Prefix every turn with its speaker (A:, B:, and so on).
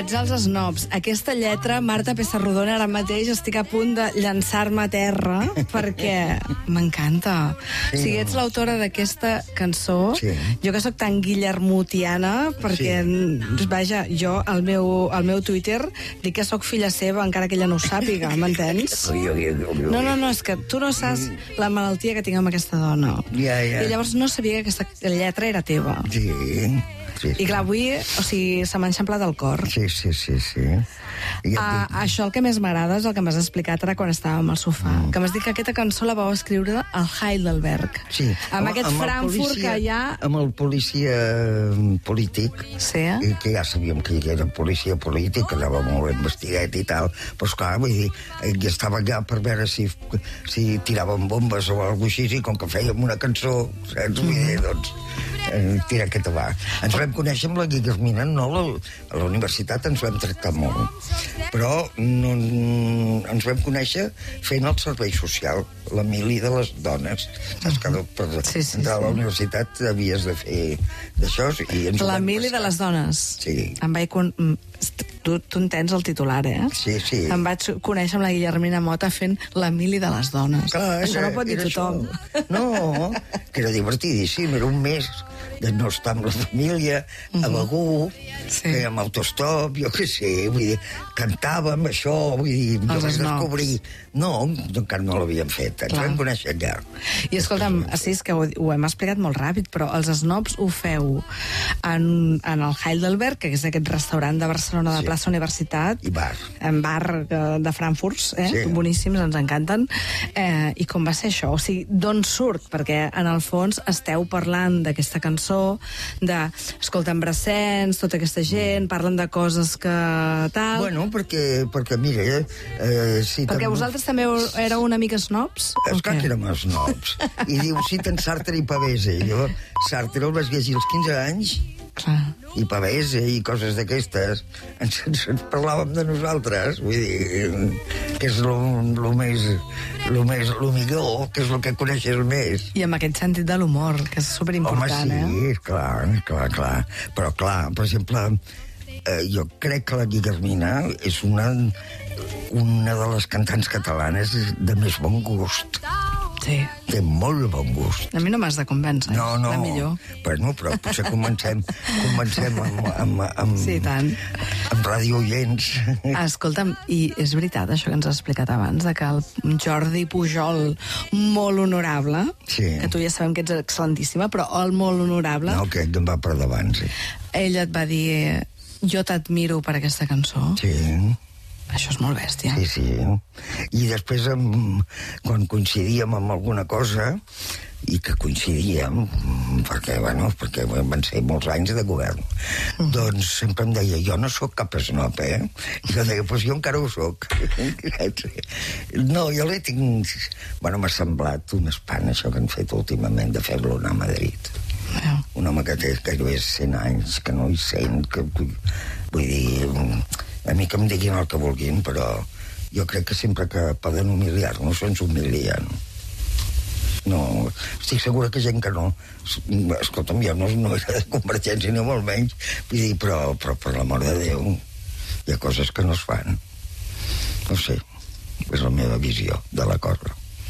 A: Els snobs. Aquesta lletra, Marta Pessarrodona, ara mateix estic a punt de llançar-me a terra perquè m'encanta. Sí. O sigui, ets l'autora d'aquesta cançó. Sí. Jo que sóc tan guillermotiana, perquè, vaja, jo al meu Twitter dic que sóc filla seva, encara que ella no ho sàpiga, m'entens? No, és que tu no saps la malaltia que tinc amb aquesta dona. I llavors no sabia que aquesta lletra era teva. I clar, avui, o sigui, se m'ha enxamplat el cor.
B: Sí.
A: Això el que més m'agrada és el que m'has explicat ara quan estàvem al sofà. Que m'has dit que aquesta cançó la vau escriure al Heidelberg.
B: Sí.
A: Amb aquest Frankfurt que hi ha...
B: Amb el policia polític.
A: Sí.
B: I que ja sabíem que era policia polític, que anava molt investigat i tal. Però esclar, vull dir, ja estava allà per veure si tiraven bombes o alguna cosa així, i com que fèiem una cançó, saps? Vull dir, doncs, tira aquest va. Ens vam conèixer amb la Guillermina, no? A la universitat ens vam tractar molt. Però ens vam conèixer fent el servei social, la mili de les dones. Saps que per entrar a la universitat havies de fer d'això.
A: La mili de les dones.
B: Sí.
A: Tu entens el titular, eh?
B: Sí.
A: Em vaig conèixer amb la Guillermina Mota fent la mili de les dones.
B: Clar,
A: això no pot dir tothom.
B: No, que era divertidíssim, era un mes de no estar amb la família, a Begur, fèiem autostop, jo què sé, vull dir, cantàvem això, vull dir, jo vaig descobrir... No, encara no l'havíem fet, ens vam conèixer allà.
A: I escolta'm, sí, és que ho hem explicat molt ràpid, però els snobs ho feu en el Heidelberg, que és aquest restaurant de Barcelona de plaça Universitat.
B: I bar.
A: En bar de Frankfurt, boníssims, ens encanten. I com va ser això? O sigui, d'on surt? Perquè, en el fons, esteu parlant d'aquesta cançó, escolta, Brassens, tota aquesta gent, parlen de coses que tal...
B: Bueno, perquè mira...
A: Perquè vosaltres també éreu una mica snobs?
B: Esclar que érem snobs. I diu, citen Sartre i Pavese. Jo Sartre el vaig llegir als 15 anys, i Pavese i coses d'aquestes. Ens parlàvem de nosaltres, vull dir, que és lo millor, que és el que coneixes més.
A: I amb aquest sentit de l'humor, que és superimportant,
B: Home, sí, clar. Però clar, per exemple, jo crec que la Guillermina és una de les cantants catalanes de més bon gust.
A: Sí.
B: Té molt bon gust.
A: A mi no m'has de convèncer.
B: No.
A: La millor.
B: Però potser comencem amb...
A: Sí, tant.
B: Amb Radio Oients.
A: Escolta'm, i és veritat això que ens has explicat abans, de que el Jordi Pujol, molt honorable, que tu ja sabem que ets excel·lentíssima, però el molt honorable...
B: No, que em va per davant, sí.
A: Ell et va dir, jo t'admiro per aquesta cançó.
B: Sí.
A: Això és molt bèstia.
B: Sí. I després, quan coincidíem amb alguna cosa, i que coincidíem, perquè van ser molts anys de govern, doncs sempre em deia, jo no sóc cap snob, I jo deia, doncs jo encara ho sóc. No, jo l'he tinc... Bueno, m'ha semblat un espant, això que han fet últimament, de fer-lo anar a Madrid. Un home que té gairebé 100 anys, que no hi sent, que... Vull dir... A mi que em diguin el que vulguin, però jo crec que sempre que poden humiliar-nos ens humilien. No, estic segura que gent que no... Escolta'm, jo no era de Convergència ni molt menys, vull dir, però per l'amor de Déu hi ha coses que no es fan. No sé, és la meva visió de la cosa.